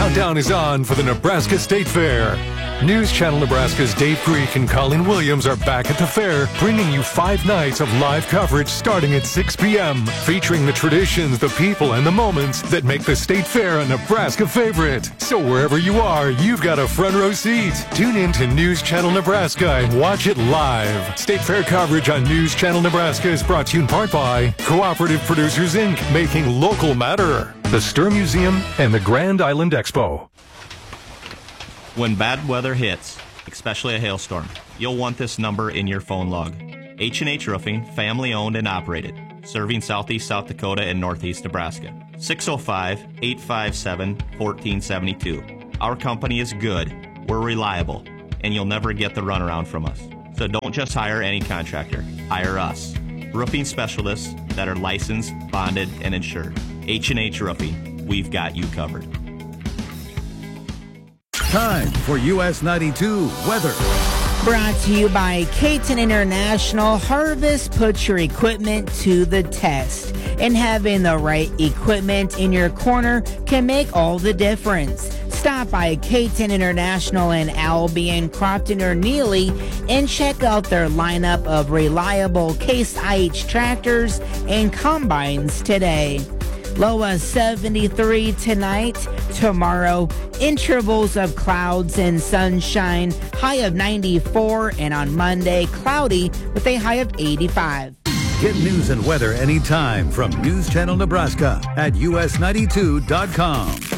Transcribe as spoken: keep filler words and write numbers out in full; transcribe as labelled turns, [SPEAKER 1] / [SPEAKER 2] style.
[SPEAKER 1] countdown is on for the Nebraska State Fair. News Channel Nebraska's Dave Greek and Colin Williams are back at the fair, bringing you five nights of live coverage starting at six p.m., featuring the traditions, the people, and the moments that make the State Fair a Nebraska favorite. So wherever you are, you've got a front row seat. Tune in to News Channel Nebraska and watch it live. State Fair coverage on News Channel Nebraska is brought to you in part by Cooperative Producers, Incorporated, making local matter, the Stir Museum, and the Grand Island Expo.
[SPEAKER 2] When bad weather hits, especially a hailstorm, you'll want this number in your phone log. H and H Roofing, family owned and operated, serving southeast South Dakota and northeast Nebraska. six oh five, eight five seven, one four seven two. Our company is good, we're reliable, and you'll never get the runaround from us. So don't just hire any contractor, hire us. Roofing specialists that are licensed, bonded, and insured. H and H Roofing, we've got you covered.
[SPEAKER 3] Time for U S ninety-two weather.
[SPEAKER 4] Brought to you by Caton International. Harvest puts your equipment to the test, and having the right equipment in your corner can make all the difference. Stop by Caton International in Albion, Crofton, or Neely and check out their lineup of reliable Case I H tractors and combines today. Low of seventy-three tonight. Tomorrow, intervals of clouds and sunshine. High of ninety-four. And on Monday, cloudy with a high of eighty-five.
[SPEAKER 3] Get news and weather anytime from News Channel Nebraska at U S ninety-two dot com.